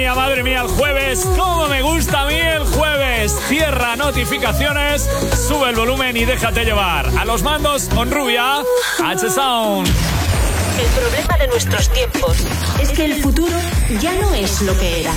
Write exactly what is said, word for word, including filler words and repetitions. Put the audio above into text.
mía, madre mía, el jueves. Cómo me gusta a mí el jueves. Cierra notificaciones, sube el volumen y déjate llevar. A los mandos, Onrubia, H-Sound. El problema de nuestros tiempos es que el futuro ya no es lo que era.